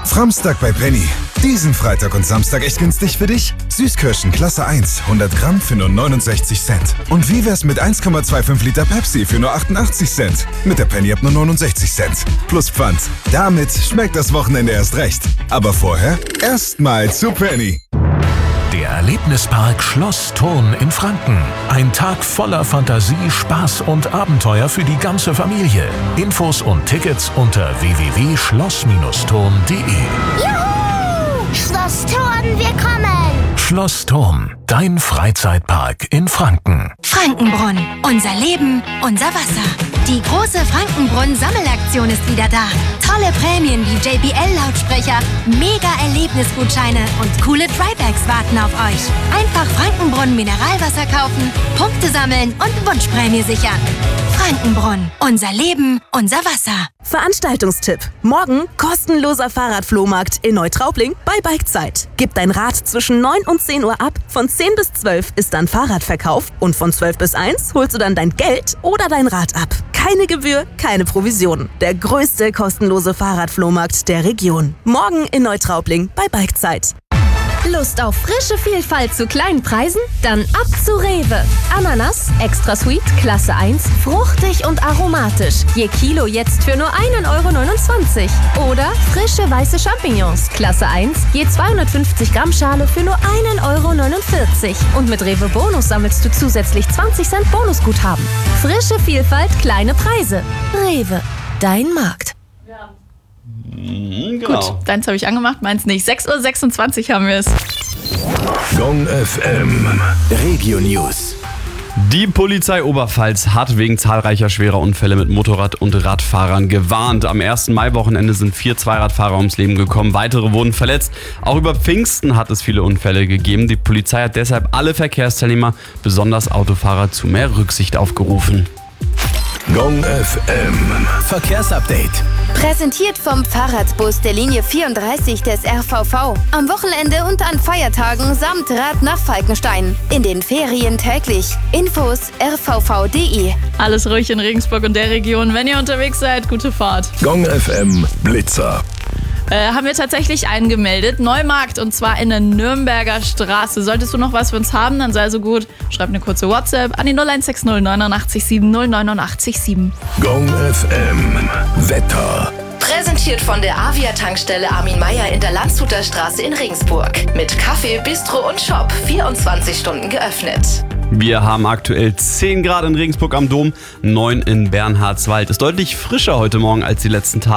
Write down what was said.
Samstag bei Penny. Diesen Freitag und Samstag echt günstig für dich? Süßkirschen Klasse 1, 100 Gramm für nur 69 Cent. Und wie wär's mit 1,25 Liter Pepsi für nur 88 Cent? Mit der Penny ab nur 69 Cent. Plus Pfand. Damit schmeckt das Wochenende erst recht. Aber vorher erstmal zu Penny. Der Erlebnispark Schloss Thurn in Franken. Ein Tag voller Fantasie, Spaß und Abenteuer für die ganze Familie. Infos und Tickets unter www.schloss-thurn.de. Juhu! Schloss Thurn, wir kommen! Schloss Thurn, dein Freizeitpark in Franken. Frankenbrunn, unser Leben, unser Wasser. Die große Frankenbrunn-Sammelaktion ist wieder da. Tolle Prämien wie JBL-Lautsprecher, Mega-Erlebnisgutscheine und coole Trybags warten auf euch. Einfach Frankenbrunn Mineralwasser kaufen, Punkte sammeln und Wunschprämie sichern. Frankenbrunn, unser Leben, unser Wasser. Veranstaltungstipp. Morgen kostenloser Fahrradflohmarkt in Neutraubling bei Bikezeit. Gib dein Rad zwischen 9 und 10 Uhr ab. Von 10 bis 12 ist dann Fahrradverkauf und von 12 bis 1 holst du dann dein Geld oder dein Rad ab. Keine Gebühr, keine Provision. Der größte kostenlose Fahrradflohmarkt der Region. Morgen in Neutraubling bei Bikezeit. Lust auf frische Vielfalt zu kleinen Preisen? Dann ab zu Rewe. Ananas, extra sweet, Klasse 1, fruchtig und aromatisch. Je Kilo jetzt für nur 1,29 €. Oder frische weiße Champignons, Klasse 1, je 250 Gramm Schale für nur 1,49 €. Und mit Rewe Bonus sammelst du zusätzlich 20 Cent Bonusguthaben. Frische Vielfalt, kleine Preise. Rewe, dein Markt. Genau. Gut, deins habe ich angemacht, meins nicht. 6:26 Uhr haben wir es. Gong FM Regio News. Die Polizei Oberpfalz hat wegen zahlreicher schwerer Unfälle mit Motorrad- und Radfahrern gewarnt. Am 1. Mai-Wochenende sind 4 Zweiradfahrer ums Leben gekommen. Weitere wurden verletzt. Auch über Pfingsten hat es viele Unfälle gegeben. Die Polizei hat deshalb alle Verkehrsteilnehmer, besonders Autofahrer, zu mehr Rücksicht aufgerufen. Gong FM Verkehrsupdate. Präsentiert vom Fahrradbus der Linie 34 des RVV. Am Wochenende und an Feiertagen samt Rad nach Falkenstein. In den Ferien täglich. Infos rvv.de. Alles ruhig in Regensburg und der Region. Wenn ihr unterwegs seid, gute Fahrt. Gong FM Blitzer. Haben wir tatsächlich einen gemeldet. Neumarkt, und zwar in der Nürnberger Straße. Solltest du noch was für uns haben, dann sei so gut. Schreib eine kurze WhatsApp an die 0160 89 7 089 7. Gong FM Wetter. Präsentiert von der Avia-Tankstelle Armin Meier in der Landshuter Straße in Regensburg. Mit Kaffee, Bistro und Shop 24 Stunden geöffnet. Wir haben aktuell 10 Grad in Regensburg am Dom, 9 in Bernhardswald. Ist deutlich frischer heute Morgen als die letzten Tage.